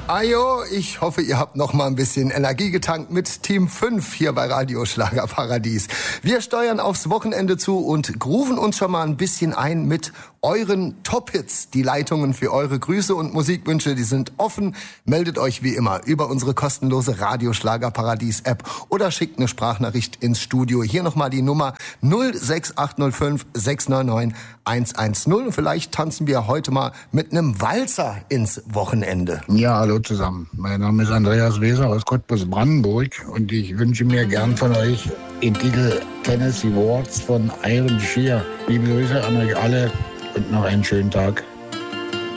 Ajo, ich hoffe, ihr habt noch mal ein bisschen Energie getankt mit Team 5 hier bei Radio Schlagerparadies. Wir steuern aufs Wochenende zu und grooven uns schon mal ein bisschen ein mit euren Top-Hits. Die Leitungen für eure Grüße und Musikwünsche, die sind offen. Meldet euch wie immer über unsere kostenlose Radio Schlagerparadies-App oder schickt eine Sprachnachricht ins Studio. Hier nochmal die Nummer 06805 699 110. Und vielleicht tanzen wir heute mal mit einem Walzer ins Wochenende. Ja, hallo zusammen. Mein Name ist Andreas Weser aus Cottbus, Brandenburg. Und ich wünsche mir gern von euch den Titel Tennessee Waltz von Iron Shear. Liebe Grüße an euch alle und noch einen schönen Tag.